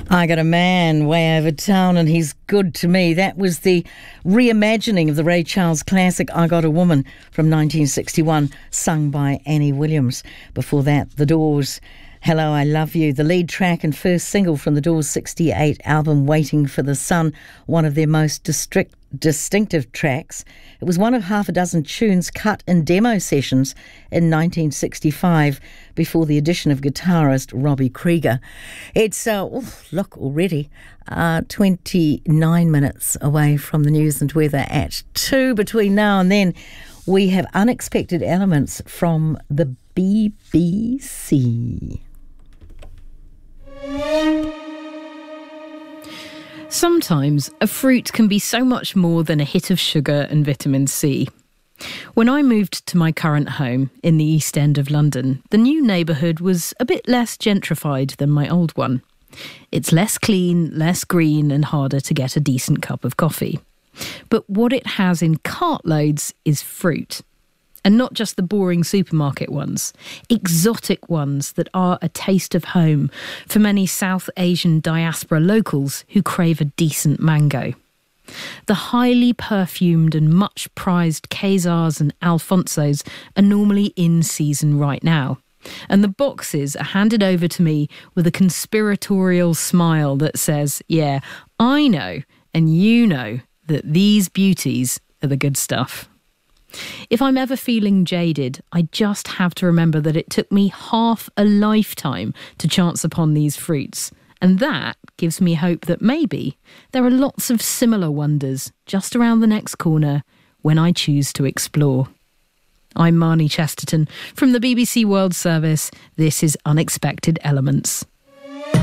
I got a man way over town and he's good to me. That was the reimagining of the Ray Charles classic I Got a Woman from 1961, sung by Annie Williams. Before that, The Doors, Hello, I Love You, the lead track and first single from the Doors' 68 album, Waiting for the Sun, one of their most distinctive tracks. It was one of half a dozen tunes cut in demo sessions in 1965 before the addition of guitarist Robbie Krieger. It's, look, already 29 minutes away from the news and weather at 2. Between now and then, we have unexpected elements from the BBC. Sometimes a fruit can be so much more than a hit of sugar and vitamin C. When I moved to my current home in the East End of London, the new neighbourhood was a bit less gentrified than my old one. It's less clean, less green and harder to get a decent cup of coffee. But what it has in cartloads is fruit. And not just the boring supermarket ones, exotic ones that are a taste of home for many South Asian diaspora locals who crave a decent mango. The highly perfumed and much prized Kesars and Alfonsos are normally in season right now. And the boxes are handed over to me with a conspiratorial smile that says, yeah, I know and you know that these beauties are the good stuff. If I'm ever feeling jaded, I just have to remember that it took me half a lifetime to chance upon these fruits. And that gives me hope that maybe there are lots of similar wonders just around the next corner when I choose to explore. I'm Marnie Chesterton from the BBC World Service. This is Unexpected Elements.